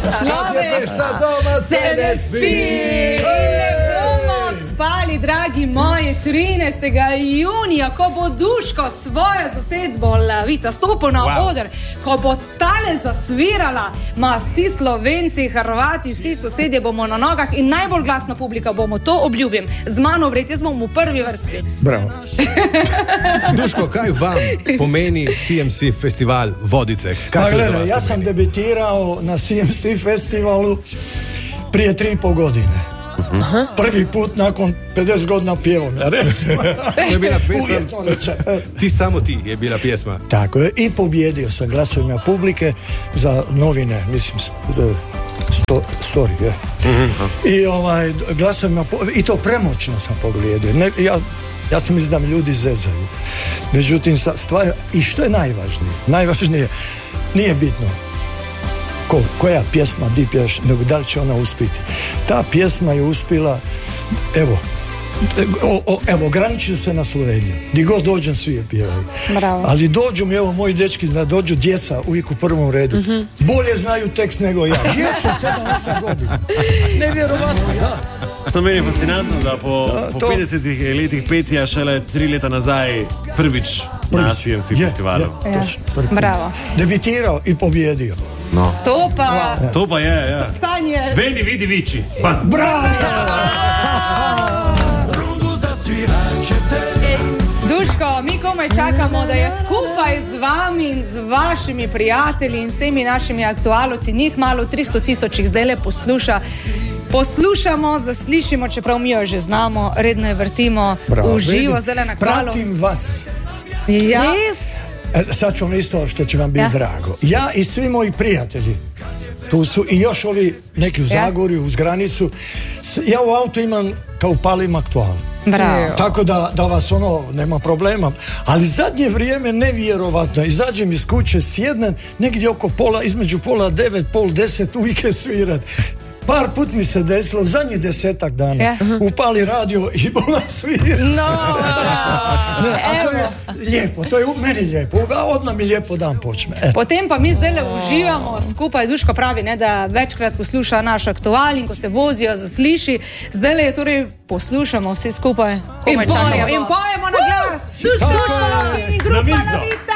Človek šta doma se ne spi. Spali, dragi moji, 13. junija, ko bo Duško svojo zasedbo Lavita stopil na oder, ko bo tale zasvirala, vsi Slovenci, Hrvati, vsi sosedje bomo na nogah in najbolj glasna publika bomo, to obljubim. Z mano vred, jaz bom v prvi vrsti. Bravo. Duško, kaj vam pomeni CMC festival Vodice? Gledaj, ja sam debitiral na CMC festivalu prije 3,5 godine. Prvi put nakon 50 godina pjevom, ja recimo. To je bila pjesma, ti samo ti je bila pjesma. Tako je, i pobjedio sam glasovima publike za novine, mislim, story, je. I glasovima, i to premoćno sam pobjedio. Ja sam mislim da mi ljudi zezaju. Međutim, stvar, i što je najvažnije? Najvažnije, nije bitno koja pjesma di pješ, nego da li će ona uspjeti. Ta pjesma je uspjela, evo, ograničio se na Sloveniju. Di god dođem, svi je pjevaju. Bravo. Ali dođu mi, evo, moji dečki, dođu djeca uvijek u prvom redu. Bolje znaju tekst nego ja. Djeca 7-8 godina. Nevjerovatno, da. Samo meni je fascinantno, da po 50 letih petja šele 3 leta nazaj prvič na CMC festivalu. Bravo. Debitirao i pobjedio. No. To pa je. Sanje. Veni, vidi, viči. Bravo! Duško, mi komaj čakamo, da je skupaj z vami in z vašimi prijatelji in vsemi našimi aktualci, njih malo 300,000 zdaj le poslušamo, zaslišimo, čeprav mi jo že znamo, redno je vrtimo, uživo zdaj le na kvalu. Pratim vas. Ja. Sad ću vam isto što će vam biti drago. Ja i svi moji prijatelji, tu su i još ovi neki u Zagorju, uz granicu, ja u auto imam kao palim aktual. Bravo. Tako da vas nema problema. Ali zadnje vrijeme nevjerovatno. Izađem iz kuće, sjednem negdje oko između 8:30, 9:30 uvijek je svirat. Par put mi se desilo, zadnjih 10 dana, upali radio i ona svira. A to je lijepo, to je meni lijepo. Odmah mi lijepo dan počne. Potem pa mi zdaj le uživamo skupaj. Duško pravi, da večkrat posluša naš aktual in ko se vozijo, zasliši. Zdaj le torej poslušamo vsi skupaj. In pojemo na glas. Duško in grupa Lavita.